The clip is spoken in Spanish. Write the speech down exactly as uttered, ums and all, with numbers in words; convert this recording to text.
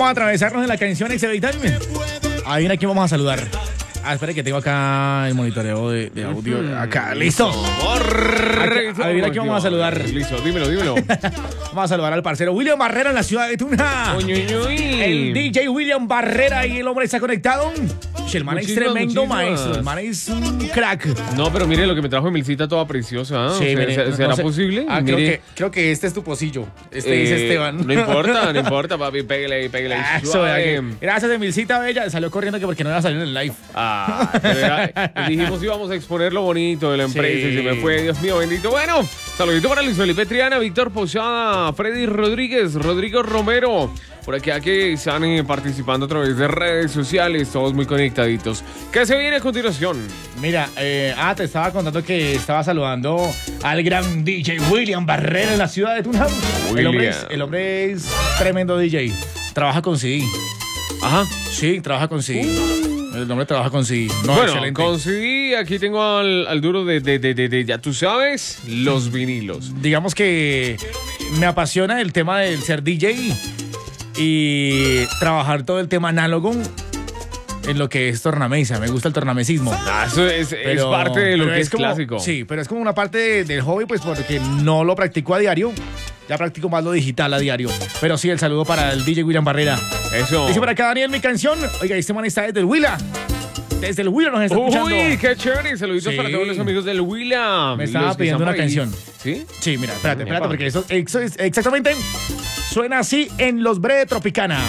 Vamos a atravesarnos en la canción Excelitime. A ver a quién vamos a saludar. Ah, espera que tengo acá el monitoreo de, de audio. Mm, acá, listo. Acá, a ver a quién vamos a saludar. Listo, dímelo, dímelo. Vamos a saludar al parcero William Barrera en la ciudad de Tuna. Uy, uy, uy. El D J William Barrera y el hombre está conectado. El man es tremendo muchísimas. maestro. El man es un crack. No, pero mire lo que me trajo Emilcita toda preciosa. ¿eh? Sí, O sea, mire, ¿será no sé. posible? Ah, creo Mire. que, creo que este es tu pocillo. Este Eh, dice Esteban. No importa, no importa, papi. Pégale ahí, pégale ahí. Ah, eso, suave. vea que- Gracias, Emilcita Bella. Salió corriendo que porque no iba a salir en el live. Ah, pero era- dijimos íbamos a exponer lo bonito de la empresa Sí. y se me fue, Dios mío, bendito. Bueno, saludito para Luis Felipe Triana, Víctor Posada, Freddy Rodríguez, Rodrigo Romero. Por aquí, aquí están eh, participando a través de redes sociales, todos muy conectaditos. ¿Qué se viene a continuación? Mira, eh, ah, te estaba contando que estaba saludando al gran D J William Barrera en la ciudad de Tunham. El hombre, es, el hombre es tremendo D J. Trabaja con C D. Ajá. Sí, trabaja con C D. El hombre trabaja con C D. No, Bueno, excelente. con C D, aquí tengo al, al duro de, de, de, de, de, ya tú sabes, los vinilos. Digamos que me apasiona el tema del ser D J y trabajar todo el tema análogo en lo que es tornamesa. Me gusta el tornamesismo. Ah, eso es, es Pero- parte de lo pero que es, como- clásico. Sí, pero es como una parte de- del hobby, pues porque no lo practico a diario. Ya practico más lo digital a diario. Pero sí, el saludo para el D J William Barrera. Eso. Dice por acá Daniel, mi canción. Oiga, este man está desde el Huila. Desde el Huila nos está escuchando. Uy, qué chévere. Saluditos Sí. para todos los amigos del Huila. Me estaba Los que pidiendo están una por ahí. canción. ¿Sí? Sí, mira, espérate, espérate, Epa. porque eso, eso es exactamente suena así en Los Bre Tropicana.